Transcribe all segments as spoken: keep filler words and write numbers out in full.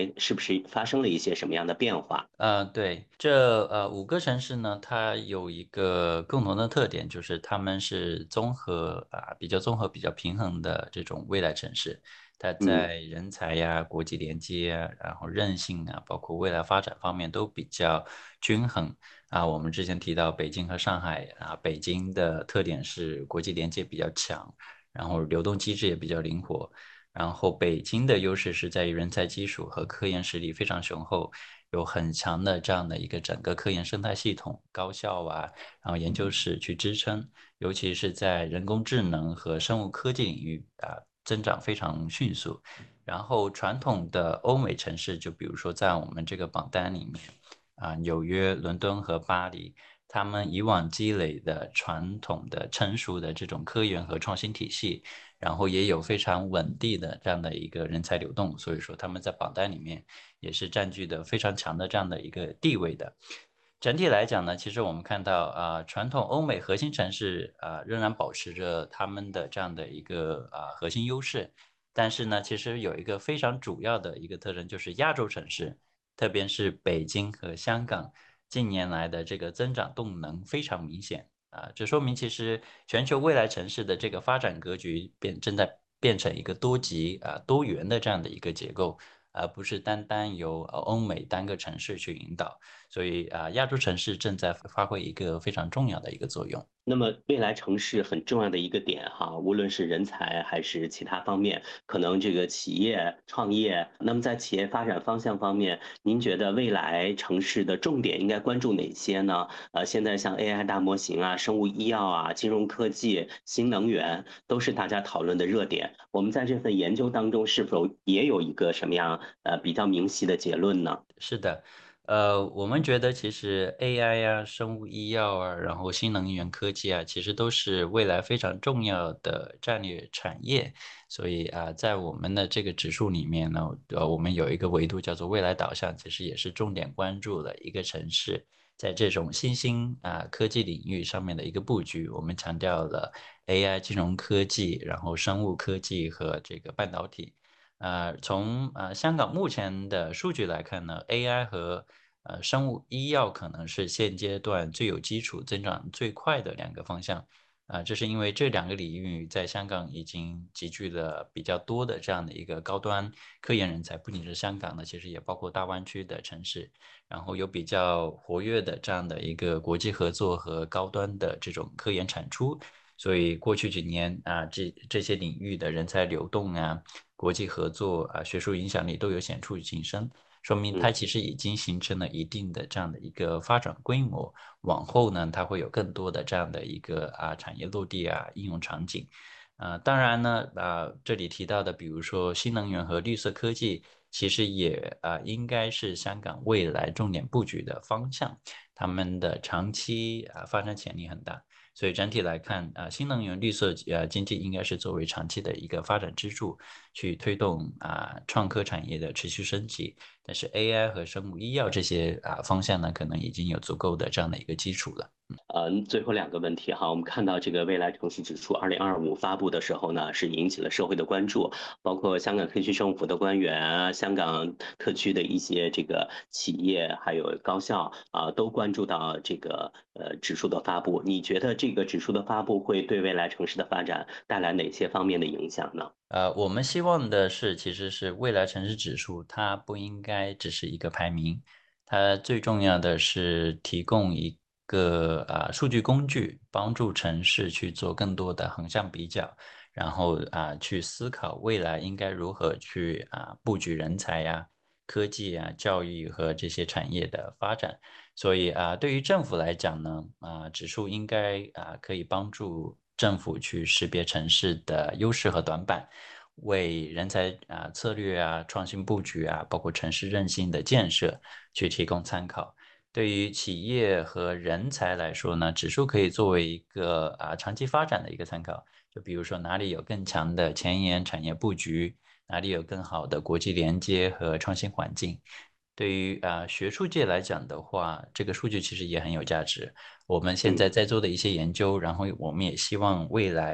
来是不是发生了一些什么样的变化？ 呃，对，这呃五个城市呢，它有一个共同的特点，就是它们是综合啊、比较综合、比较平衡的这种未来城市。它嗯在人才呀、国际连接啊，然后韧性啊，包括未来发展方面都比较均衡啊。我们之前提到北京和上海啊，北京的特点是国际连接比较强，然后流动机制也比较灵活。然后北京的优势是在于人才基础和科研实力非常雄厚，有很强的这样的一个整个科研生态系统、高校啊，然后研究室去支撑，尤其是在人工智能和生物科技领域啊，增长非常迅速。然后传统的欧美城市，就比如说在我们这个榜单里面啊，纽约、伦敦和巴黎，他们以往积累的传统的成熟的这种科研和创新体系，然后也有非常稳定的这样的一个人才流动，所以说他们在榜单里面也是占据的非常强的这样的一个地位的。整体来讲呢，其实我们看到啊、呃传统欧美核心城市啊、呃仍然保持着他们的这样的一个啊、呃核心优势，但是呢，其实有一个非常主要的一个特征，就是亚洲城市，特别是北京和香港，近年来的这个增长动能非常明显。啊，这说明其实全球未来城市的这个发展格局变正在变成一个多极啊多元的这样的一个结构，而不是单单由呃欧美单个城市去引导。所以啊，亚洲城市正在发挥一个非常重要的一个作用。 那么未来城市很重要的一个点哈，无论是人才还是其他方面，可能这个企业创业，那么在企业发展方向方面，您觉得未来城市的重点应该关注哪些呢？呃，现在像 A I 大模型啊、生物医药啊、金融科技、新能源，都是大家讨论的热点。我们在这份研究当中，是否也有一个什么样呃比较明晰的结论呢？ 是的，呃，我们觉得其实 A I 呀、生物医药啊，然后新能源科技啊，其实都是未来非常重要的战略产业。所以啊，在我们的这个指数里面呢，呃，我们有一个维度叫做未来导向，其实也是重点关注了一个城市在这种新兴啊科技领域上面的一个布局。我们强调了 A I、金融科技，然后生物科技和这个半导体。呃，从呃香港目前的数据来看呢，A I 和呃生物医药可能是现阶段最有基础、增长最快的两个方向。啊、这是因为这两个领域在香港已经集聚了比较多的这样的一个高端科研人才，不仅是香港的，其实也包括大湾区的城市，然后有比较活跃的这样的一个国际合作和高端的这种科研产出。所以过去几年啊，这这些领域的人才流动啊，国际合作啊，学术影响力都有显著晋升，说明它嗯。 其实已经形成了一定的这样的一个发展规模。往后呢，它会有更多的这样的一个啊产业落地啊应用场景。啊，当然呢，啊，这里提到的，比如说新能源和绿色科技，其实也啊应该是香港未来重点布局的方向，他们的长期啊发展潜力很大。所以整体来看，啊，新能源绿色呃经济应该是作为长期的一个发展支柱，去推动啊创科产业的持续升级。但是 A I 和生物医药这些啊方向呢，可能已经有足够的这样的一个基础了。 呃，最后两个问题哈，我们看到这个未来城市指数二零二五发布的时候呢，是引起了社会的关注，包括香港特区政府的官员啊，香港特区的一些这个企业还有高校啊，都关注到这个呃指数的发布。你觉得这个指数的发布会对未来城市的发展带来哪些方面的影响呢？ 呃，我们希望的是，其实是未来城市指数，它不应该只是一个排名，它最重要的是提供一个啊、数据工具，帮助城市去做更多的横向比较，然后啊、去思考未来应该如何去啊、布局人才呀、科技啊、教育和这些产业的发展。所以啊，对于政府来讲呢，啊，指数应该啊可以帮助政府去识别城市的优势和短板，为人才啊策略啊、创新布局啊，包括城市韧性的建设去提供参考。对于企业和人才来说呢，指数可以作为一个啊长期发展的一个参考。就比如说哪里有更强的前沿产业布局，哪里有更好的国际连接和创新环境。对于啊、呃学术界来讲的话，这个数据其实也很有价值。我们现在嗯。 在做的一些研究，然后我们也希望未来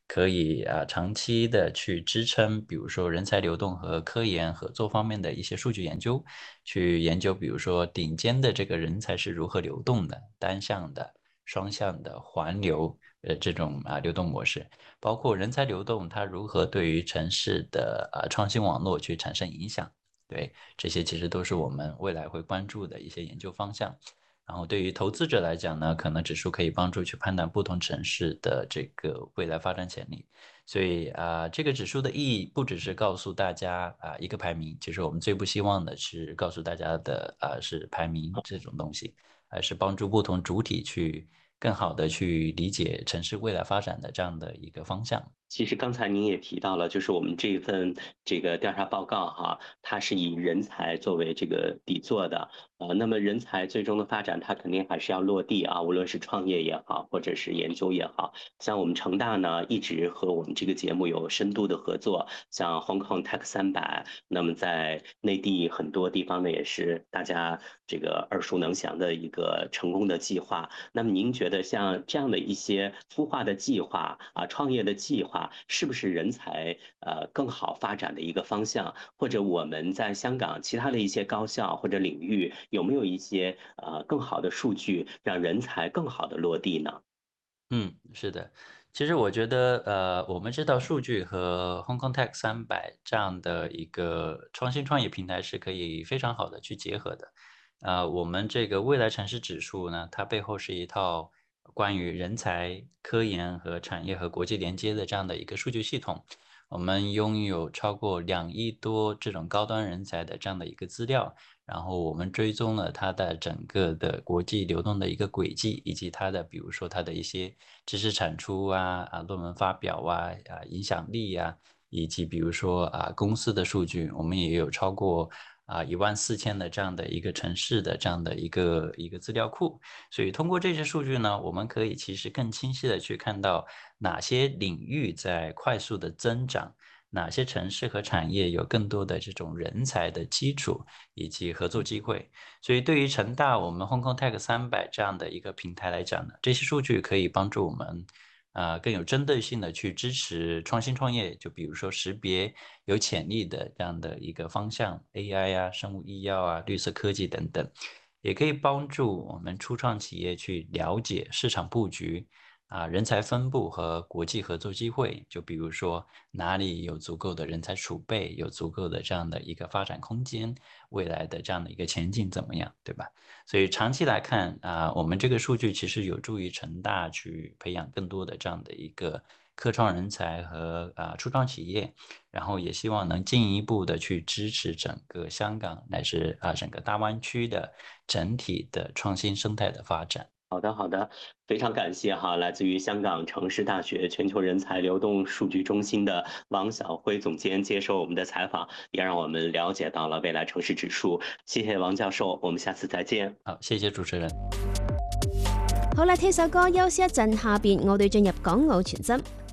可以啊长期的去支撑，比如说人才流动和科研合作方面的一些数据研究，去研究比如说顶尖的这个人才是如何流动的，单向的、双向的、环流呃这种啊流动模式，包括人才流动它如何对于城市的啊创新网络去产生影响。对，这些其实都是我们未来会关注的一些研究方向。然后对于投资者来讲呢，可能指数可以帮助去判断不同城市的这个未来发展潜力。所以啊、呃这个指数的意义不只是告诉大家啊、呃一个排名，其实我们最不希望的是告诉大家的啊、呃是排名这种东西，而是帮助不同主体去更好的去理解城市未来发展的这样的一个方向。 其实刚才您也提到了，就是我们这份这个调查报告哈，它是以人才作为这个底座的，呃，那么人才最终的发展，它肯定还是要落地啊，无论是创业也好，或者是研究也好。像我们成大呢，一直和我们这个节目有深度的合作，像 Hong Kong Tech 三百，那么在内地很多地方呢，也是大家这个耳熟能详的一个成功的计划。那么您觉得像这样的一些孵化的计划啊，创业的计划，是不是人才呃更好发展的一个方向？或者我们在香港其他的一些高校或者领域，有没有一些呃更好的数据，让人才更好的落地呢？ 嗯，是的，其实我觉得，呃，我们知道数据和 Hong Kong Tech 三百这样的一个创新创业平台是可以非常好的去结合的。呃，我们这个未来城市指数呢，它背后是一套关于人才、科研和产业和国际连接的这样的一个数据系统。我们拥有超过两亿多这种高端人才的这样的一个资料，然后我们追踪了它的整个的国际流动的一个轨迹，以及它的比如说它的一些知识产出啊、啊论文发表啊、啊影响力呀、以及比如说啊公司的数据，我们也有超过啊一万四千的这样的一个城市的这样的一个一个资料库。所以通过这些数据呢，我们可以其实更清晰的去看到哪些领域在快速的增长，哪些城市和产业有更多的这种人才的基础以及合作机会。所以对于成大我们 Hong Kong Tech 三百这样的一个平台来讲呢，这些数据可以帮助我们啊、呃更有针对性的去支持创新创业，就比如说识别有潜力的这样的一个方向，A I 啊、生物医药啊、绿色科技等等，也可以帮助我们初创企业去了解市场布局啊、人才分布和国际合作机会。就比如说哪里有足够的人才储备，有足够的这样的一个发展空间，未来的这样的一个前景怎么样，对吧？所以长期来看啊、我们这个数据其实有助于成大去培养更多的这样的一个科创人才和啊、初创企业，然后也希望能进一步的去支持整个香港乃至啊、整个大湾区的整体的创新生态的发展。 好的，好的，非常感谢哈，来自于香港城市大学全球人才流动数据中心的王晓辉总监接受我们的采访，也让我们了解到了未来城市指数。谢谢王教授，我们下次再见。 好，谢谢主持人。 好啦，聽首歌休息一陣，下邊我哋進入港澳全真。